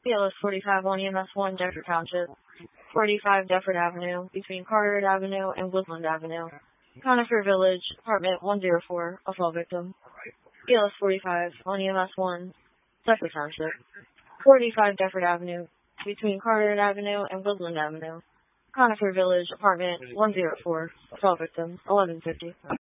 PLS 45 on EMS 1, Deptford Township. 45 Deptford Avenue, between Carteret Avenue and Woodland Avenue. Conifer Village, apartment 104, assault victim. PLS 45 on EMS 1, Deptford Township. 45 Deptford Avenue, between Carteret Avenue and Woodland Avenue. Conifer Village, apartment 104, assault victim, 1150.